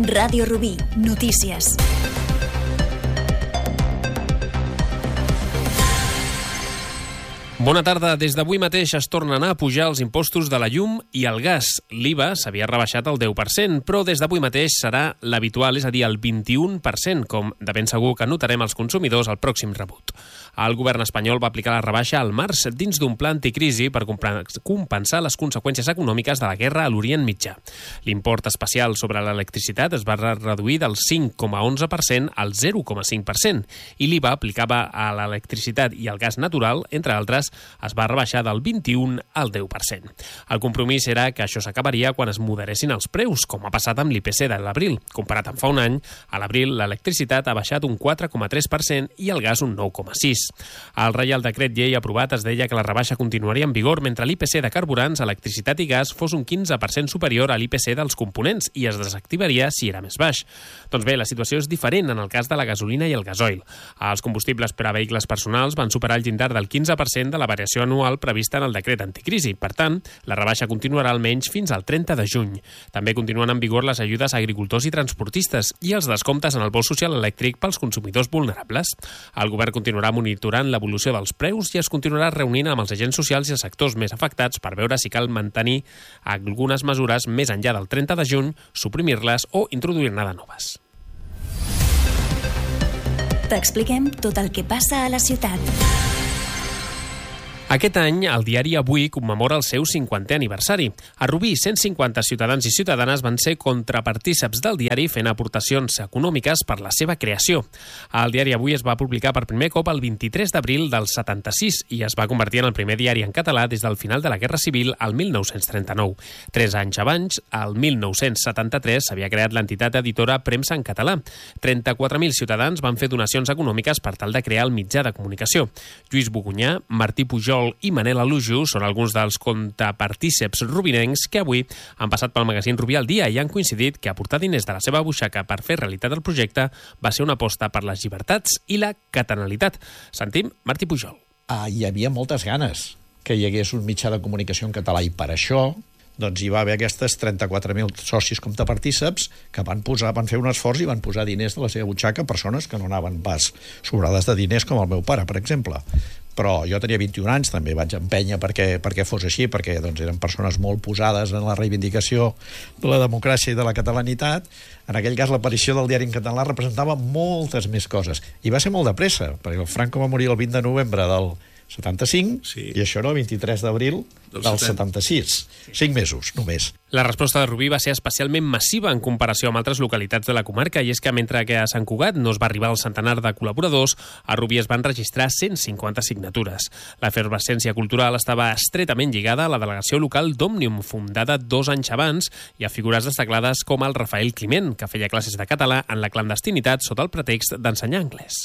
Ràdio Rubí, notícies. Bona tarda. Des d'avui mateix es tornen a pujar els impostos de la llum i el gas. L'IVA s'havia rebaixat al 10%, però des d'avui mateix serà l'habitual, és a dir, el 21%, com de ben segur que notarem els consumidors al pròxim rebut. El govern espanyol va aplicar la rebaixa al març dins d'un pla anticrisi per compensar les conseqüències econòmiques de la guerra a l'Orient Mitjà. L'import especial sobre l'electricitat es va reduir del 5,11% al 0,5% i l'IVA aplicava a l'electricitat i al gas natural, entre altres, es va rebaixar del 21 al 10%. El compromís era que això s'acabaria quan es moderessin els preus, com ha passat amb l'IPC de l'abril. Comparat amb fa un any, a l'abril l'electricitat ha baixat un 4,3% i el gas un 9,6%. Al Reial Decret Llei aprovat es deia que la rebaixa continuaria en vigor mentre l'IPC de carburants, electricitat i gas fos un 15% superior a l'IPC dels components i es desactivaria si era més baix. Doncs bé, la situació és diferent en el cas de la gasolina i el gasoil. Els combustibles per a vehicles personals van superar el llindar del 15% de la variació anual prevista en el decret anticrisi. Per tant, la rebaixa continuarà almenys fins al 30 de juny. També continuen en vigor les ajudes a agricultors i transportistes i els descomptes en el bo social elèctric pels consumidors vulnerables. El govern continuarà monitorant l'evolució dels preus i es continuarà reunint amb els agents socials i els sectors més afectats per veure si cal mantenir algunes mesures més enllà del 30 de juny, suprimir-les o introduir-ne de noves. T'expliquem tot el que passa a la ciutat. Aquest any, el diari Avui commemora el seu 50è aniversari. A Rubí, 150 ciutadans i ciutadanes van ser contrapartíceps del diari fent aportacions econòmiques per la seva creació. El diari Avui es va publicar per primer cop el 23 d'abril del 76 i es va convertir en el primer diari en català des del final de la Guerra Civil al 1939. 3 anys abans, el 1973, s'havia creat l'entitat editora Premsa en català. 34.000 ciutadans van fer donacions econòmiques per tal de crear el mitjà de comunicació. Lluís Bogunyà, Martí Pujol i Manel Alujo són alguns dels contrapartíceps rubinencs que avui han passat pel magazín Rubí al dia i han coincidit que aportar diners de la seva butxaca per fer realitat el projecte va ser una aposta per les llibertats i la catalanitat. Sentim Martí Pujol. Hi havia moltes ganes que hi hagués un mitjà de comunicació en català i per això hi va haver aquestes 34.000 socis contrapartíceps que van fer un esforç i van posar diners de la seva butxaca, persones que no anaven pas sobrades de diners com el meu pare, per exemple. Però jo tenia 21 anys, també vaig empènyer perquè fos així, perquè eren persones molt posades en la reivindicació de la democràcia i de la catalanitat. En aquell cas, l'aparició del diari en català representava moltes més coses. I va ser molt de pressa, perquè el Franco va morir el 20 de novembre del 75, sí. I això era el 23 d'abril del 76. 5 mesos, només. La resposta de Rubí va ser especialment massiva en comparació amb altres localitats de la comarca, i és que mentre que a Sant Cugat no es va arribar al centenar de col·laboradors, a Rubí es van registrar 150 signatures. L'efervescència cultural estava estretament lligada a la delegació local d'Òmnium, fundada 2 anys abans, i a figures destacades com el Rafael Climent, que feia classes de català en la clandestinitat sota el pretext d'ensenyar anglès.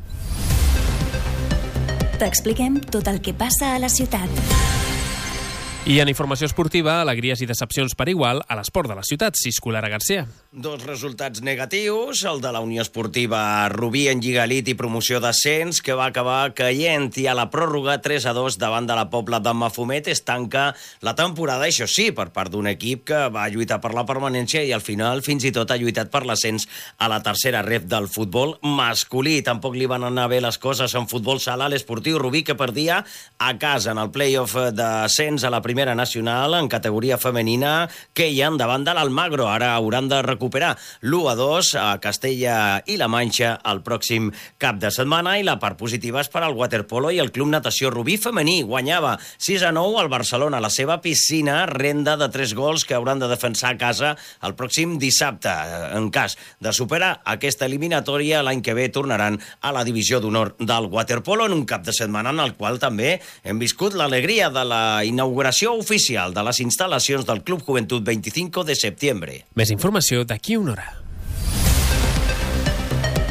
T'expliquem tot el que passa a la ciutat. I en informació esportiva, alegries i decepcions per igual a l'esport de la ciutat. Cisco Lara García. 2 resultats negatius, el de la Unió Esportiva Rubí en Lliga Elit i promoció d'ascens, que va acabar caient, i a la pròrroga 3-2 davant de la Pobla de Mafumet es tanca la temporada, això sí, per part d'un equip que va lluitar per la permanència i al final fins i tot ha lluitat per l'ascens a la tercera ref del futbol masculí. Tampoc li van anar bé les coses en futbol sala a l'Esportiu Rubí, que perdia a casa en el play-off d'ascens a la primera nacional en categoria femenina, que hi ha davant de l'Almagro. Ara hauran de recuperar l'1-2 a Castella i la Manxa el pròxim cap de setmana, i la part positiva és per al waterpolo i el Club Natació Rubí femení. Guanyava 6-9 al Barcelona a la seva piscina, renda de 3 gols que hauran de defensar a casa el pròxim dissabte. En cas de superar aquesta eliminatòria, l'any que ve tornaran a la divisió d'honor del waterpolo en un cap de setmana en el qual també hem viscut l'alegria de la inauguració oficial de les instal·lacions del Club Juventud 25 de septiembre. Més informació d'aquí una hora.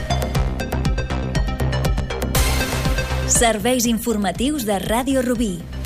Serveis informatius de Ràdio Rubí.